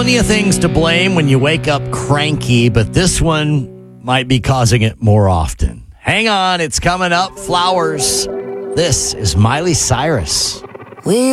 Plenty of things to blame when you wake up cranky, but this one might be causing it more often. Hang on, it's coming up. Flowers. This is Miley Cyrus. We